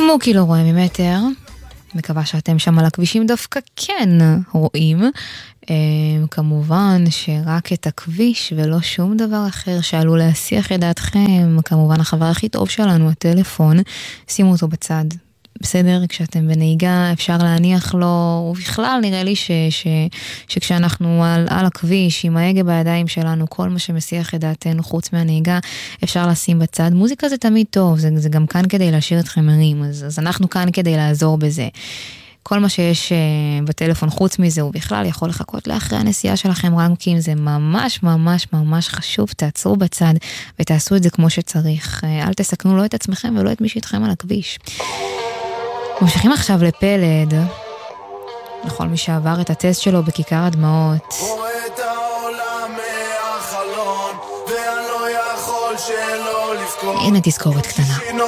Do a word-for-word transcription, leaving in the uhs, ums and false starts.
מוקי לא רואה ממטר, מקווה שאתם שם על הכבישים דווקא כן רואים, כמובן שרק את הכביש ולא שום דבר אחר שעלול להסיח את דעתכם, כמובן החבר הכי טוב שלנו, הטלפון, שימו אותו בצד. בסדר, כשאתם בנהיגה אפשר להניח לו, ובכלל נראה לי ש, ש, שכשאנחנו על, על הכביש עם ההגה בידיים שלנו, כל מה שמסיח את דעתנו חוץ מהנהיגה אפשר לשים בצד. מוזיקה זה תמיד טוב, זה, זה גם כאן כדי להשאיר אתכם ערים, אז, אז אנחנו כאן כדי לעזור בזה. כל מה שיש uh, בטלפון חוץ מזה הוא בכלל יכול לחכות לאחרי הנסיעה שלכם, רק אם זה ממש ממש ממש חשוב, תעצרו בצד ותעשו את זה כמו שצריך. Uh, אל תסכנו לא את עצמכם ולא את מי שאיתכם על הכביש. ממשיכים עכשיו לפלד, לכל מי שעבר את הטסט שלו בכיכר הדמעות. רואה את העולם מהחלון ואני לא יכול שלא לבכות. הנה תזכורת קטנה.